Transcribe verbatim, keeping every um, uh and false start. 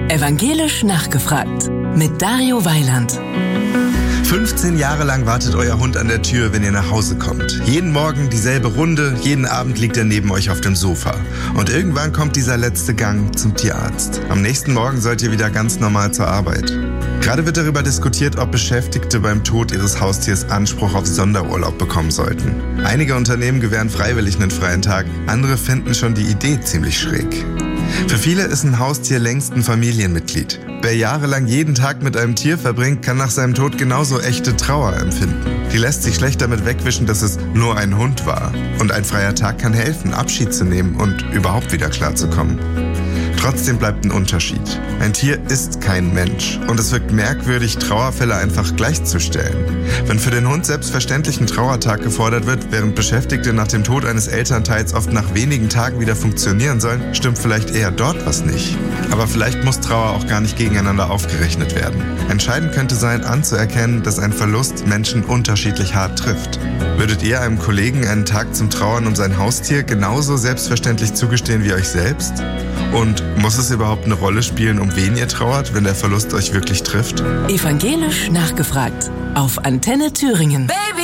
Evangelisch nachgefragt mit Dario Weiland. fünfzehn Jahre lang wartet euer Hund an der Tür, wenn ihr nach Hause kommt. Jeden Morgen dieselbe Runde, jeden Abend liegt er neben euch auf dem Sofa. Und irgendwann kommt dieser letzte Gang zum Tierarzt. Am nächsten Morgen sollt ihr wieder ganz normal zur Arbeit. Gerade wird darüber diskutiert, ob Beschäftigte beim Tod ihres Haustiers Anspruch auf Sonderurlaub bekommen sollten. Einige Unternehmen gewähren freiwillig einen freien Tag, andere finden schon die Idee ziemlich schräg. Für viele ist ein Haustier längst ein Familienmitglied. Wer jahrelang jeden Tag mit einem Tier verbringt, kann nach seinem Tod genauso echte Trauer empfinden. Die lässt sich schlecht damit wegwischen, dass es nur ein Hund war. Und ein freier Tag kann helfen, Abschied zu nehmen und überhaupt wieder klarzukommen. Trotzdem bleibt ein Unterschied. Ein Tier ist kein Mensch und es wirkt merkwürdig, Trauerfälle einfach gleichzustellen. Wenn für den Hund selbstverständlich ein Trauertag gefordert wird, während Beschäftigte nach dem Tod eines Elternteils oft nach wenigen Tagen wieder funktionieren sollen, stimmt vielleicht eher dort was nicht. Aber vielleicht muss Trauer auch gar nicht gegeneinander aufgerechnet werden. Entscheidend könnte sein, anzuerkennen, dass ein Verlust Menschen unterschiedlich hart trifft. Würdet ihr einem Kollegen einen Tag zum Trauern um sein Haustier genauso selbstverständlich zugestehen wie euch selbst? Und muss es überhaupt eine Rolle spielen, um wen ihr trauert, wenn der Verlust euch wirklich trifft? Evangelisch nachgefragt auf Antenne Thüringen. Baby!